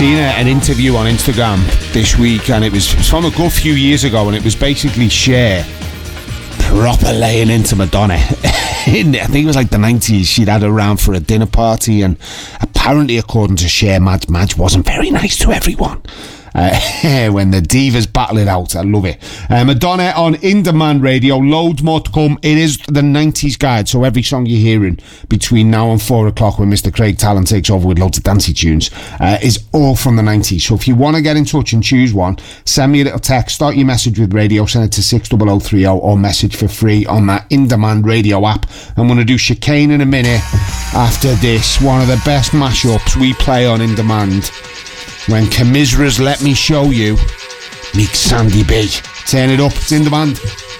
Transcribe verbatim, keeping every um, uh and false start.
seen a, an interview on Instagram this week, and it was, it was from a good few years ago, and it was basically Cher proper laying into Madonna. In, I think it was like the nineties. She'd had her around for a dinner party, and apparently, according to Cher, Madge, Madge wasn't very nice to everyone. Uh, when the divas battle it out. I love it. uh, Madonna on In Demand Radio. Loads more to come. It is the nineties guide, so every song you're hearing between now and four o'clock when Mister Craig Talon takes over with loads of dancey tunes uh, is all from the nineties. So if you want to get in touch and choose one, send me a little text, start your message with radio, send it to six oh oh three oh, or message for free on that In Demand Radio app. I'm going to do Chicane in a minute after this. One of the best mashups we play on In Demand, When Commisera's Let Me Show You meets Sandy B. Turn it up, it's In Demand.